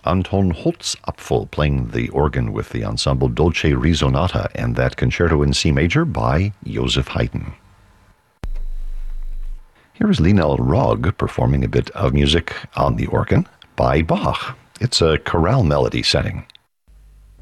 Anton Holzapfel playing the organ with the ensemble Dolce Risonata and that concerto in C major by Joseph Haydn. Here is Lina Rogg performing a bit of music on the organ by Bach. It's a chorale melody setting.